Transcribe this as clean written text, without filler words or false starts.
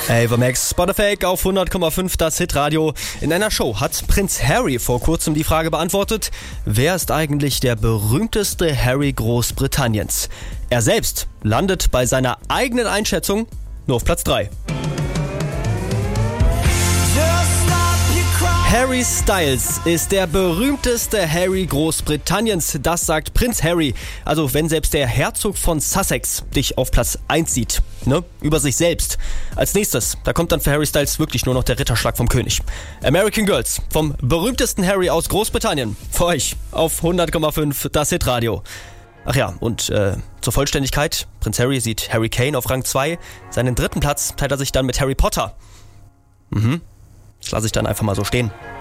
Ava Max, Spot a Fake auf 100,5 das Hitradio. In einer Show hat Prinz Harry vor kurzem die Frage beantwortet, wer ist eigentlich der berühmteste Harry Großbritanniens? Er selbst landet bei seiner eigenen Einschätzung nur auf Platz 3. Harry Styles ist der berühmteste Harry Großbritanniens, das sagt Prinz Harry. Also wenn selbst der Herzog von Sussex dich auf Platz 1 sieht, ne? Über sich selbst. Als nächstes, da kommt dann für Harry Styles wirklich nur noch der Ritterschlag vom König. American Girls vom berühmtesten Harry aus Großbritannien. Für euch auf 100,5 das Hitradio. Ach ja, und zur Vollständigkeit, Prinz Harry sieht Harry Kane auf Rang 2. Seinen dritten Platz teilt er sich dann mit Harry Potter. Das lasse ich dann einfach mal so stehen.